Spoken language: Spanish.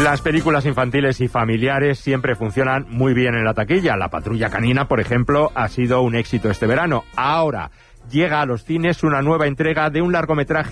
Las películas infantiles y familiares siempre funcionan muy bien en la taquilla. La Patrulla Canina, por ejemplo, ha sido un éxito este verano. Ahora llega a los cines una nueva entrega de un largometraje